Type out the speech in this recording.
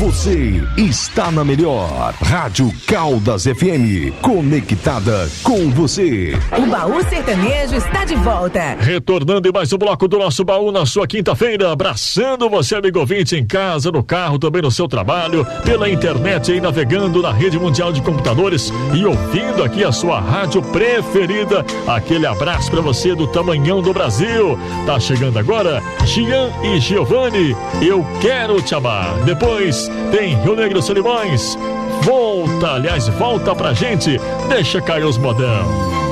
Você está na melhor Rádio Caldas FM, conectada com você. O Baú Sertanejo está de volta. Retornando em mais um bloco do nosso baú na sua quinta-feira, abraçando você, amigo ouvinte, em casa, no carro, também no seu trabalho, pela internet aí, navegando na rede mundial de computadores e ouvindo aqui a sua rádio preferida. Aquele abraço pra você do tamanhão do Brasil. Tá chegando agora Gian e Giovanni, Eu Quero Te Amar. Depois tem Rio Negro Solimões. Volta pra gente, deixa cair os modão.